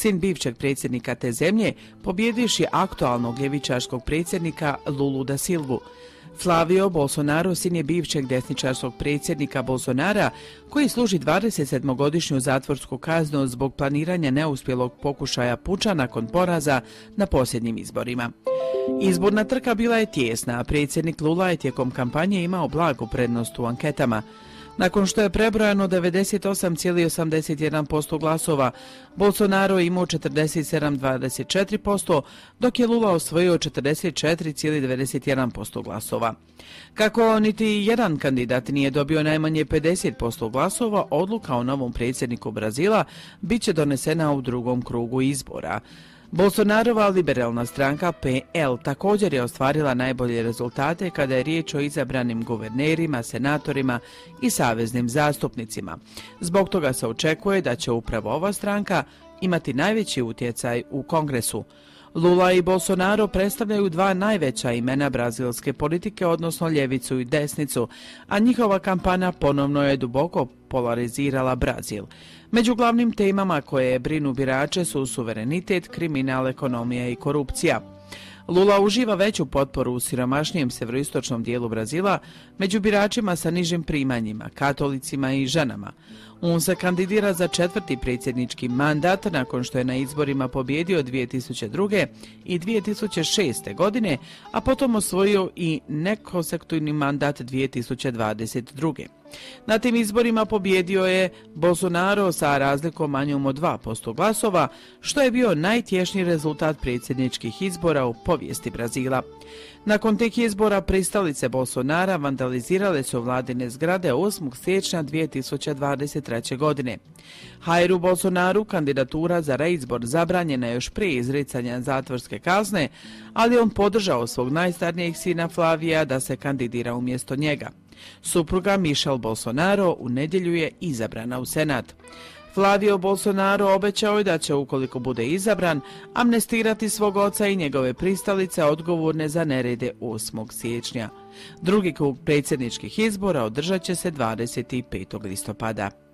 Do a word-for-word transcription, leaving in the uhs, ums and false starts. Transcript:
sin bivšeg predsjednika te zemlje, pobjedivši aktualnog ljevičarskog predsjednika Lulu da Silvu. Flavio Bolsonaro sin je bivšeg desničarskog predsjednika Bolsonara, koji služi dvadesetsedmogodišnju zatvorsku kaznu zbog planiranja neuspjelog pokušaja puča nakon poraza na posljednjim izborima. Izborna trka bila je tijesna, a predsjednik Lula je tijekom kampanje imao blagu prednost u anketama. Nakon što je prebrojano devedeset osam zarez osamdeset jedan posto glasova, Bolsonaro je imao četrdeset sedam zarez dvadeset četiri posto, dok je Lula osvojio četrdeset četiri zarez devedeset jedan posto glasova. Kako niti jedan kandidat nije dobio najmanje pedeset posto glasova, odluka o novom predsjedniku Brazila bit će donesena u drugom krugu izbora. Bolsonarova liberalna stranka P L također je ostvarila najbolje rezultate kada je riječ o izabranim guvernerima, senatorima i saveznim zastupnicima. Zbog toga se očekuje da će upravo ova stranka imati najveći utjecaj u Kongresu. Lula i Bolsonaro predstavljaju dva najveća imena brazilske politike, odnosno ljevicu i desnicu, a njihova kampanja ponovno je duboko polarizirala Brazil. Među glavnim temama koje brinu birače su suverenitet, kriminal, ekonomija i korupcija. Lula uživa veću potporu u siromašnijem severoistočnom dijelu Brazila među biračima sa nižim primanjima, katolicima i ženama. On se kandidira za četvrti predsjednički mandat nakon što je na izborima pobjedio dvije tisuće druge. i dvije tisuće šeste. godine, a potom osvojio i nekonsektivni mandat dvije tisuće dvadeset druge. Na tim izborima pobjedio je Bolsonaro sa razlikom manjom od dva posto glasova, što je bio najtješniji rezultat predsjedničkih izbora u povijesti Brazila. Nakon tih izbora pristalice Bolsonara vandalizirale su vladine zgrade osmog siječnja dvije tisuće dvadeset treće. godine. Jairu Bolsonaru kandidatura za reizbor zabranjena još prije izricanja zatvorske kazne, ali on podržao svog najstarnijeg sina Flavija da se kandidira umjesto njega. Supruga Michelle Bolsonaro u nedjelju je izabrana u Senat. Flavio Bolsonaro obećao je da će, ukoliko bude izabran, amnestirati svog oca i njegove pristalice odgovorne za nerede osmog siječnja. Drugi krug predsjedničkih izbora održat će se dvadeset petog listopada.